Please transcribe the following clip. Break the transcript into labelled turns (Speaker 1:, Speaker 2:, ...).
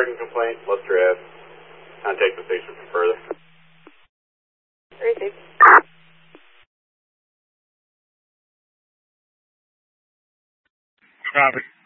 Speaker 1: parking complaint, Lester Ave. Contact the station for further.
Speaker 2: Received.
Speaker 3: Copy.